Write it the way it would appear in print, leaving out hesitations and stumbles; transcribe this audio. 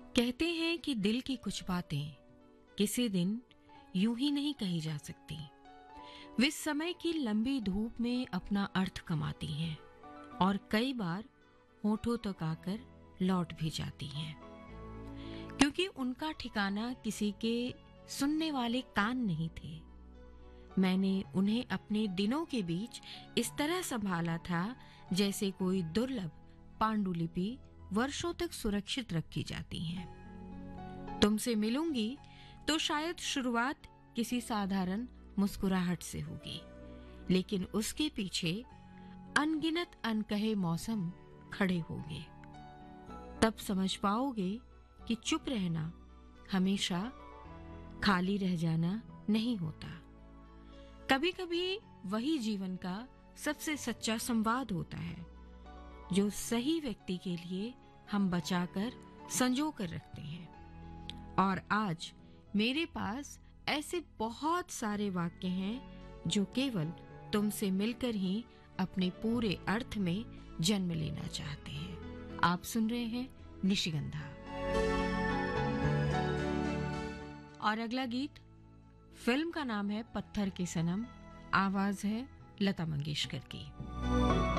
कहते हैं कि दिल की कुछ बातें किसी दिन यूं ही नहीं कही जा सकती। वे समय की लंबी धूप में अपना अर्थ कमाती हैं और कई बार होठों तक आकर लौट भी जाती हैं, क्योंकि उनका ठिकाना किसी के सुनने वाले कान नहीं थे। मैंने उन्हें अपने दिनों के बीच इस तरह संभाला था जैसे कोई दुर्लभ पांडुलिपि वर्षों तक सुरक्षित रखी जाती हैं। तुमसे मिलूंगी तो शायद शुरुआत किसी साधारण मुस्कुराहट से होगी, लेकिन उसके पीछे अनगिनत अनकहे मौसम खड़े होंगे। तब समझ पाओगे कि चुप रहना हमेशा खाली रह जाना नहीं होता। कभी कभी वही जीवन का सबसे सच्चा संवाद होता है जो सही व्यक्ति के लिए हम बचाकर संजो कर रखते हैं। और आज मेरे पास ऐसे बहुत सारे वाक्य हैं जो केवल तुमसे मिलकर ही अपने पूरे अर्थ में जन्म लेना चाहते हैं। आप सुन रहे हैं निशिगंधा। और अगला गीत, फिल्म का नाम है पत्थर के सनम, आवाज है लता मंगेशकर की।